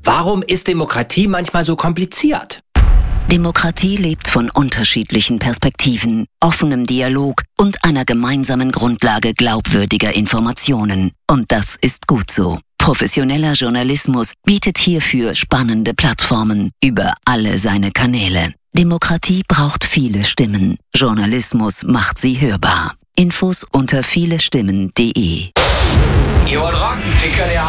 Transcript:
Warum ist Demokratie manchmal so kompliziert? Demokratie lebt von unterschiedlichen Perspektiven, offenem Dialog und einer gemeinsamen Grundlage glaubwürdiger Informationen. Und das ist gut so. Professioneller Journalismus bietet hierfür spannende Plattformen über alle seine Kanäle. Demokratie braucht viele Stimmen. Journalismus macht sie hörbar. Infos unter vielestimmen.de. Ihr wollt rocken?